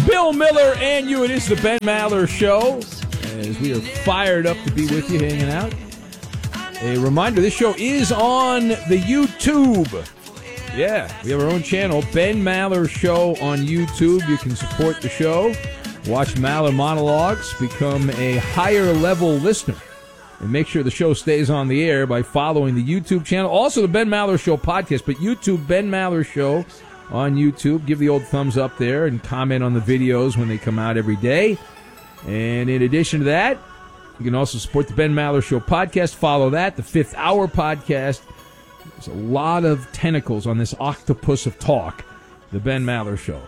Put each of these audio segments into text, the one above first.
Bill Miller and you. It is the Ben Maller Show, as we are fired up to be with you, hanging out. A reminder, this show is on the YouTube. Yeah, we have our own channel, Ben Maller Show on YouTube. You can support the show, watch Maller monologues, become a higher-level listener, and make sure the show stays on the air by following the YouTube channel. Also, the Ben Maller Show podcast, but YouTube, Ben Maller Show on YouTube. Give the old thumbs up there and comment on the videos when they come out every day. And in addition to that, you can also support the Ben Maller Show podcast. Follow that, the Fifth Hour podcast. There's a lot of tentacles on this octopus of talk, the Ben Maller Show.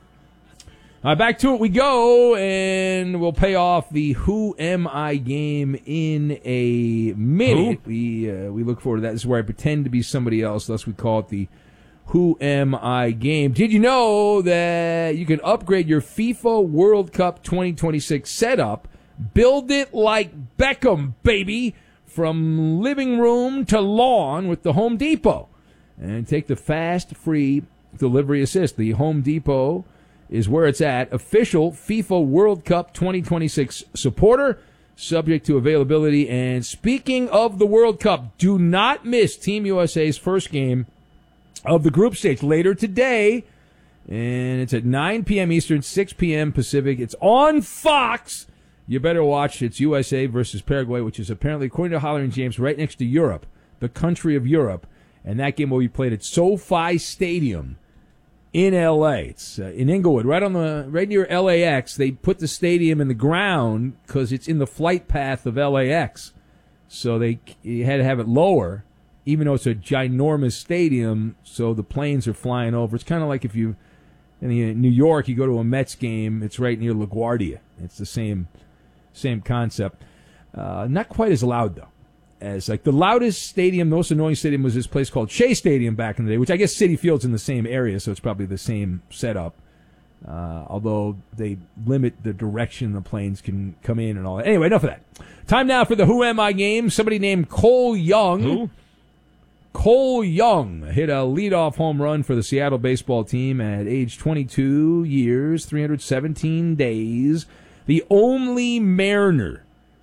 Back to it we go, and we'll pay off the Who Am I game in a minute. We look forward to that. This is where I pretend to be somebody else, thus we call it the Who Am I game. Did you know that you can upgrade your FIFA World Cup 2026 setup, build it like Beckham, baby, from living room to lawn with the Home Depot, and take the fast, free delivery assist. The Home Depot is where it's at. Official FIFA World Cup 2026 supporter, subject to availability. And speaking of the World Cup, do not miss Team USA's first game of the group stage later today. And it's at 9 p.m. Eastern, 6 p.m. Pacific. It's on Fox. You better watch. It's USA versus Paraguay, which is apparently, according to Holler and James, right next to Europe, the country of Europe. And that game will be played at SoFi Stadium in L.A. It's in Inglewood, right near LAX. They put the stadium in the ground because it's in the flight path of LAX. So you had to have it lower, even though it's a ginormous stadium, so the planes are flying over. It's kind of like if you, in New York, you go to a Mets game, it's right near LaGuardia. It's the same concept. Not quite as loud, though. As like the loudest stadium, the most annoying stadium was this place called Shea Stadium back in the day, which I guess Citi Field's in the same area, so it's probably the same setup. Although they limit the direction the planes can come in and all that. Anyway, enough of that. Time now for the Who Am I game. Somebody named Cole Young. Who? Cole Young hit a leadoff home run for the Seattle baseball team at age 22 years, 317 days. The only Mariners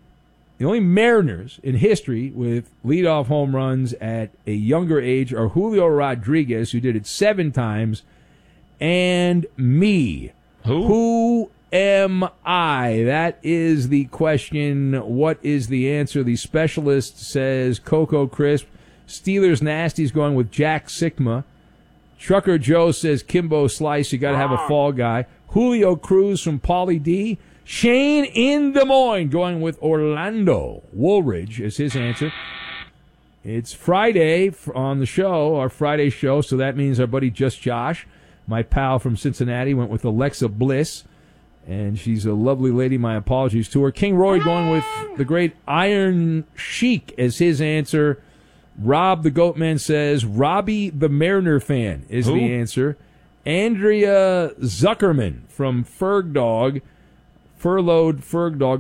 in history with leadoff home runs at a younger age are Julio Rodriguez, who did it 7 times, and me. Who am I? That is the question. What is the answer? The specialist says Cocoa Crisp. Steelers Nasty's going with Jack Sikma. Trucker Joe says Kimbo Slice. You got to have a fall guy. Julio Cruz from Pauly D. Shane in Des Moines going with Orlando Woolridge as his answer. It's Friday on the show, our Friday show, so that means our buddy Just Josh, my pal from Cincinnati, went with Alexa Bliss, and she's a lovely lady. My apologies to her. King Roy going with the great Iron Sheik as his answer. Rob the Goatman says Robbie the Mariner fan is the answer. Andrea Zuckerman from Ferg Dog. Furloughed Ferg Dog.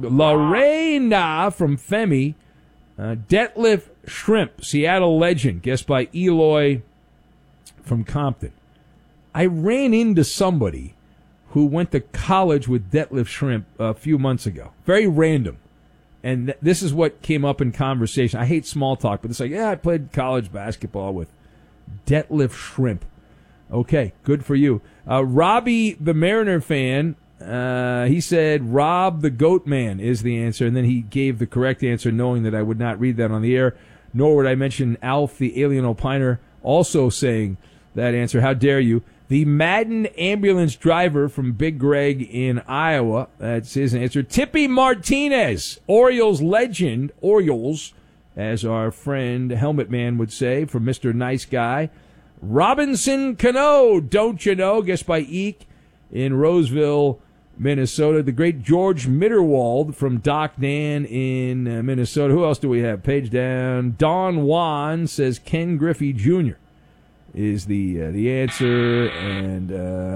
Lorena from Femi. Detlef Shrimp, Seattle legend, guessed by Eloy from Compton. I ran into somebody who went to college with Detlef Shrimp a few months ago. Very random. And this is what came up in conversation. I hate small talk, but it's like, I played college basketball with Detlef Shrimp. Okay, good for you. Robbie the Mariner fan, he said Rob the Goat Man is the answer, and then he gave the correct answer knowing that I would not read that on the air, nor would I mention Alf the Alien Opiner also saying that answer. How dare you? The Madden ambulance driver from Big Greg in Iowa, that's his answer. Tippy Martinez, Orioles legend, Orioles, as our friend Helmet Man would say, from Mr. Nice Guy. Robinson Cano, don't you know, guessed by Eek in Roseville, Minnesota. The great George Mitterwald from Doc Dan in Minnesota. Who else do we have? Page down. Don Juan says Ken Griffey Jr. is the answer. And,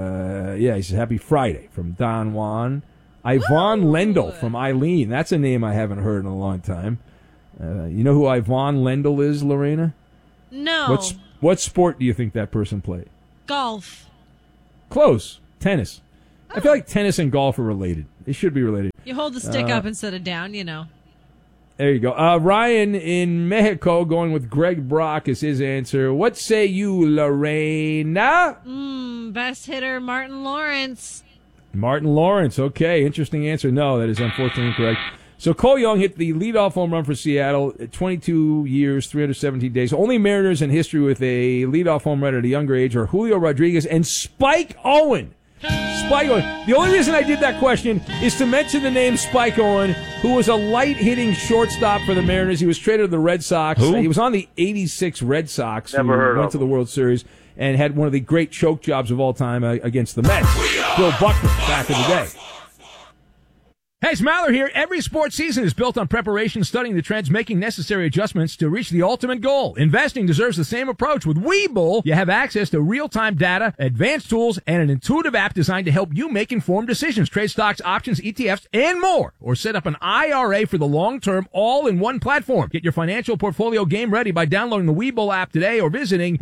he says Happy Friday from Don Juan. Yvonne Lendl from Eileen. That's a name I haven't heard in a long time. You know who Yvonne Lendl is, Lorena? No. What sport do you think that person played? Golf. Close. Tennis. I feel like tennis and golf are related. They should be related. You hold the stick up instead of down, you know. There you go. Ryan in Mexico going with Greg Brock as his answer. What say you, Lorena? Best hitter, Martin Lawrence. Martin Lawrence. Okay, interesting answer. No, that is unfortunately incorrect. So Cole Young hit the leadoff home run for Seattle at 22 years, 317 days. Only Mariners in history with a leadoff home run at a younger age are Julio Rodriguez and Spike Owen. Spike Owen. The only reason I did that question is to mention the name Spike Owen, who was a light-hitting shortstop for the Mariners. He was traded to the Red Sox. Who? He was on the 86 Red Sox. Never heard went of to the World Series and had one of the great choke jobs of all time against the Mets. Bill Buckner back in the day. Hey, it's Maller here. Every sports season is built on preparation, studying the trends, making necessary adjustments to reach the ultimate goal. Investing deserves the same approach. With Webull, you have access to real-time data, advanced tools, and an intuitive app designed to help you make informed decisions. Trade stocks, options, ETFs, and more. Or set up an IRA for the long term, all in one platform. Get your financial portfolio game ready by downloading the Webull app today or visiting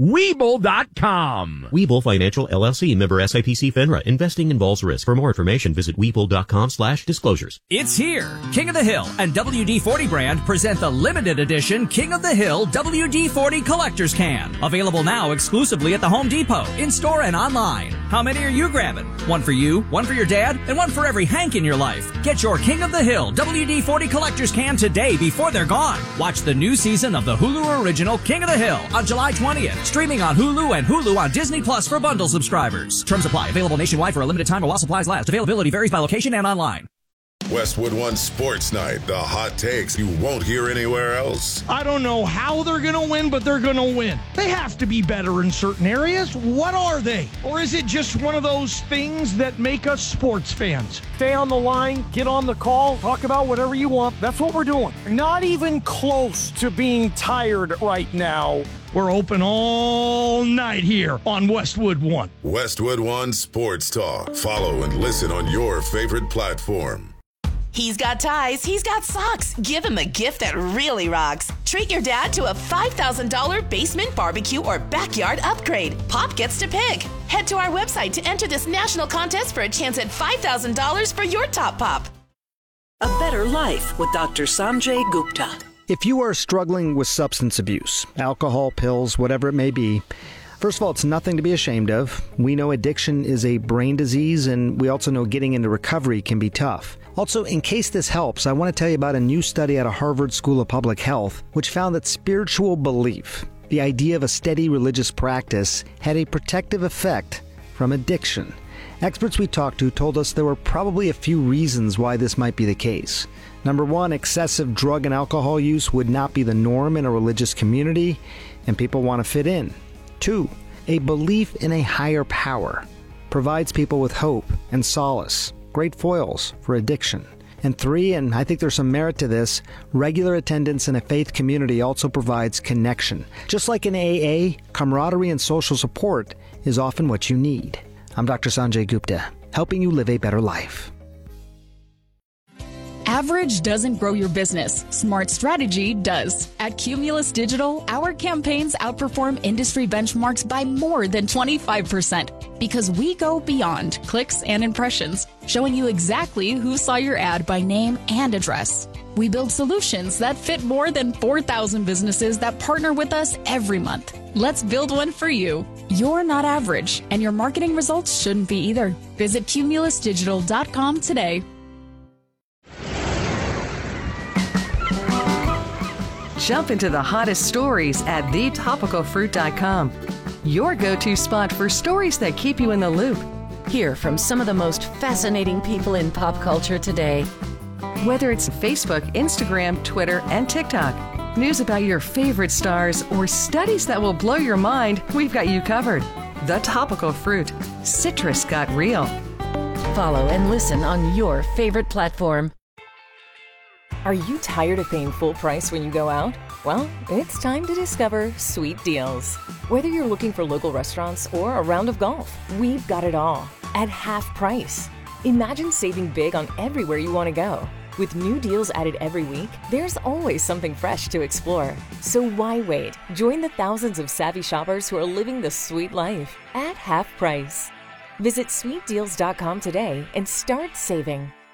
Webull.com. Webull Financial LLC, member SIPC FINRA. Investing involves risk. For more information, visit Webull.com/disclosures. It's here. King of the Hill and WD-40 brand present the limited edition King of the Hill WD-40 Collector's Can. Available now exclusively at the Home Depot, in-store and online. How many are you grabbing? One for you, one for your dad, and one for every Hank in your life. Get your King of the Hill WD-40 Collector's Can today before they're gone. Watch the new season of the Hulu original King of the Hill on July 20th. Streaming on Hulu and Hulu on Disney Plus for bundle subscribers. Terms apply. Available nationwide for a limited time or while supplies last. Availability varies by location and online. Westwood One Sports Night, the hot takes you won't hear anywhere else. I don't know how they're going to win, but they're going to win. They have to be better in certain areas. What are they? Or is it just one of those things that make us sports fans? Stay on the line, get on the call, talk about whatever you want. That's what we're doing. Not even close to being tired right now. We're open all night here on Westwood One. Westwood One Sports Talk. Follow and listen on your favorite platform. He's got ties, he's got socks. Give him a gift that really rocks. Treat your dad to a $5,000 basement barbecue or backyard upgrade. Pop gets to pick. Head to our website to enter this national contest for a chance at $5,000 for your top pop. A Better Life with Dr. Sanjay Gupta. If you are struggling with substance abuse, alcohol, pills, whatever it may be, first of all, it's nothing to be ashamed of. We know addiction is a brain disease, and we also know getting into recovery can be tough. Also, in case this helps, I want to tell you about a new study out of Harvard School of Public Health, which found that spiritual belief, the idea of a steady religious practice, had a protective effect from addiction. Experts we talked to told us there were probably a few reasons why this might be the case. Number one, excessive drug and alcohol use would not be the norm in a religious community, and people want to fit in. 2, a belief in a higher power provides people with hope and solace, great foils for addiction. And 3, and I think there's some merit to this, regular attendance in a faith community also provides connection. Just like in AA, camaraderie and social support is often what you need. I'm Dr. Sanjay Gupta, helping you live a better life. Average doesn't grow your business. Smart strategy does. At Cumulus Digital, our campaigns outperform industry benchmarks by more than 25% because we go beyond clicks and impressions, showing you exactly who saw your ad by name and address. We build solutions that fit more than 4,000 businesses that partner with us every month. Let's build one for you. You're not average, and your marketing results shouldn't be either. Visit cumulusdigital.com today. Jump into the hottest stories at thetopicalfruit.com. Your go-to spot for stories that keep you in the loop. Hear from some of the most fascinating people in pop culture today. Whether it's Facebook, Instagram, Twitter, and TikTok, news about your favorite stars, or studies that will blow your mind, we've got you covered. The Topical Fruit. Citrus got real. Follow and listen on your favorite platform. Are you tired of paying full price when you go out? Well, it's time to discover Sweet Deals. Whether you're looking for local restaurants or a round of golf, we've got it all at half price. Imagine saving big on everywhere you want to go. With new deals added every week, there's always something fresh to explore. So why wait? Join the thousands of savvy shoppers who are living the sweet life at half price. Visit sweetdeals.com today and start saving.